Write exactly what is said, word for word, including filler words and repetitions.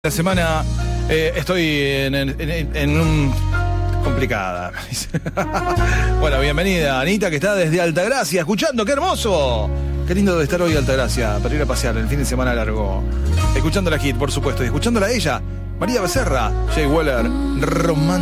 La semana eh, estoy en, en, en un... complicada. Bueno, bienvenida Anita, que está desde Altagracia, escuchando, ¡qué hermoso! Qué lindo de estar hoy en Altagracia, para ir a pasear el fin de semana largo. Escuchando la hit, por supuesto, y escuchándola a ella, María Becerra, Jay Weller, Román.